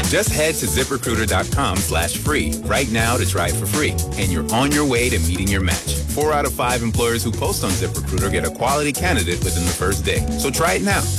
Just head to ZipRecruiter.com/free right now to try it for free. And you're on your way to meeting your match. 4 out of 5 employers who post on ZipRecruiter get a quality candidate within the first day. So try it now.